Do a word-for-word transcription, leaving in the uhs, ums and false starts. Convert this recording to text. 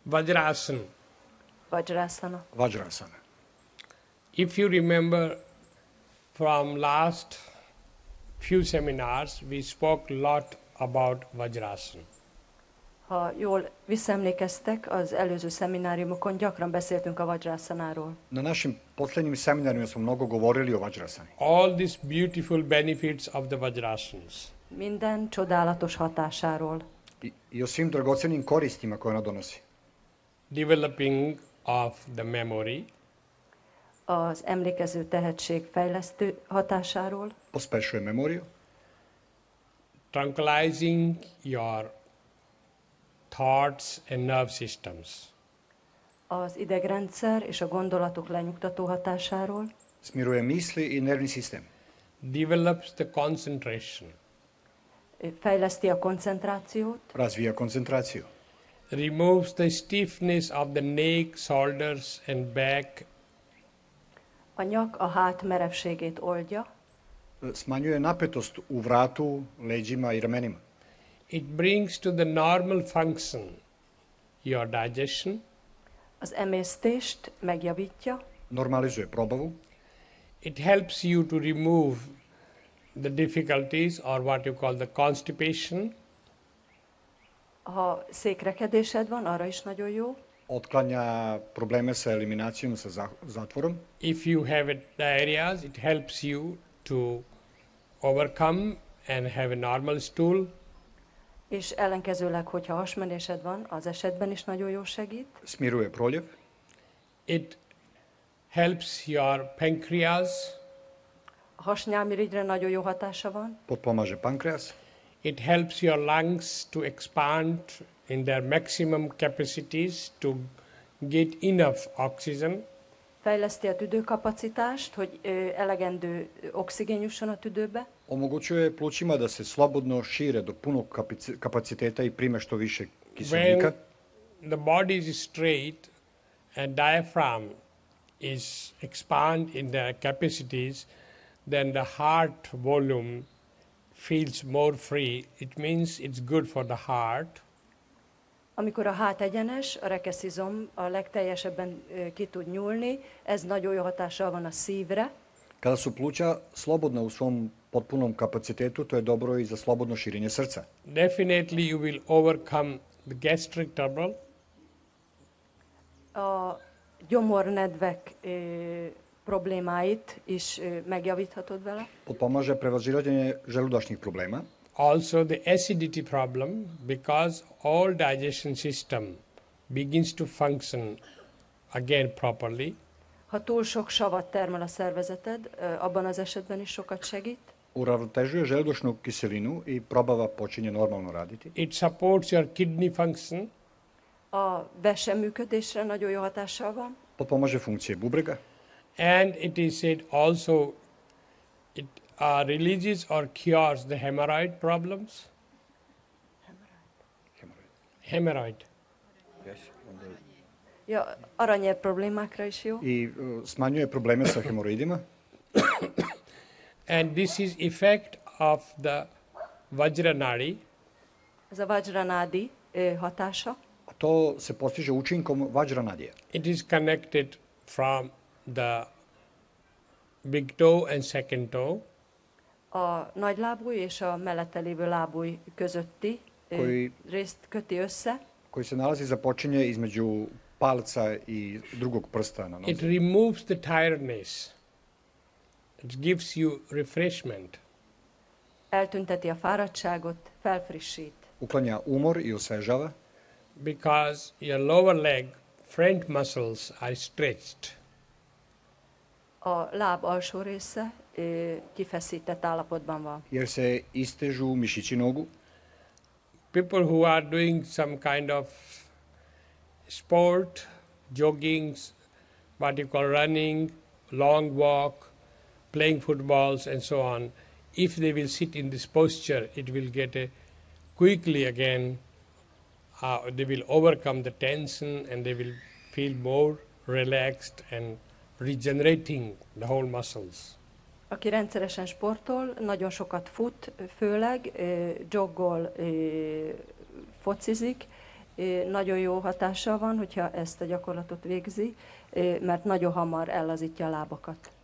Vajrasana. Vajrasana. Vajrasana. If you remember from last few seminars, we spoke a lot about Vajrasana. Ha jól visszaemlékeztek, az előző szemináriumokon gyakran beszéltünk a Vajrasanáról. Na našim posljednjim seminarima smo mnogo govorili o Vajrasani. All these beautiful benefits of the Vajrasanas. Minden csodálatos hatásáról. I, i o svim dragocenim koristima koje ona donosi. Developing of the memory. Az emlékező tehetség fejlesztő hatásáról. Pospešuje memoriju. Tranquilizing your thoughts and nerve systems. Az idegrendszer és a gondolatok lenyugtató hatásáról. Smiruje misli i nervni sistem. Develops the concentration. Fejleszti a koncentrációt. Razvija koncentraciju. Removes the stiffness of the neck, shoulders and back. A nyak a hát merevségét oldja. Smanjuje napetost u vratu, leđima i ramenima. It brings to the normal function your digestion. Az emésztést megjavítja. Normalizuje probavu. It helps you to remove the difficulties or what you call the constipation. Ha székrekedésed van, arra is nagyon jó. Otklanja probleme sa eliminacijom, sa zatvorom. If you have diarrhea, it helps you to overcome and have a normal stool. És ellenkezőleg, hogyha hasmenésed van, az esetben is nagyon jó segít. Smiruje proljev. It helps your pancreas. A hasnyálmirigyre nagyon jó hatása van. Potpomaže pankreas. It helps your lungs to expand in their maximum capacities to get enough oxygen. Fejleszti a tüdőkapacitást, hogy ö, elegendő oxigén jusson a tüdőbe. Omogućuje plućima da se slobodno šire do punog kapaciteta i prime što više kiselnika. When the body is straight and diaphragm is expand in their capacities, then the heart volume feels more free. It means it's good for the heart. Amikor a hát egyenes, a rekeszizom a legteljesebben ö, ki tud nyúlni, ez nagyon jó hatással van a szívre. Kada su pluća slobodna u svom potpunom kapacitetu, to je dobro i za slobodno širenje srca. Definitely you will overcome the gastric trouble. A gyomornedvek ö, problémáit is ö, megjavíthatod vele. Potpomaže prevazilaženje želudačnih problema. Also the acidity problem, because all digestion system begins to function again properly. Ha túl sok savat termel a szervezeted, ö, abban az esetben is sokat segít. Uravnotežuje želudačnu kiselinu i probava počinje normalno raditi. It supports your kidney function. A vese működésre nagyon jó hatással van. Potpomaže funkcije bubrega. And it is said also it uh, releases or cures the hemorrhoid problems. Hemorrhoid. Yes. Ja, aranyér problémákra is jó. I uh, smanjuje probleme sa hemoroidima. And this is effect of the Vajranadi. Ez a Vajranadi ö, hatása. A to se postiže učinkom Vajranadija. It is connected from the big toe and second toe. A nagy lábúj és a mellette lévő lábúj közötti ö, Koji- részt köti össze. Koji se nalazi započinje između palca i drugog prsta na It nozi. removes the tiredness. It gives you refreshment. Eltünteti a fáradtságot, felfrissít. Uklanja umor i osvežava. Because your lower leg front muscles are stretched. A láb alsó része ö, kifeszített állapotban van. Jer se istežu mišići nogu. People who are doing some kind of sport, jogging, what you call running, long walk, playing footballs and so on, if they will sit in this posture, it will get a quickly again, uh, they will overcome the tension and they will feel more relaxed and regenerating the whole muscles. Aki rendszeresen sportol, nagyon sokat fut, főleg ö, joggol, ö, focizik, Nagyon jó hatással van, hogyha ezt a gyakorlatot végzi, mert nagyon hamar ellazítja a lábakat.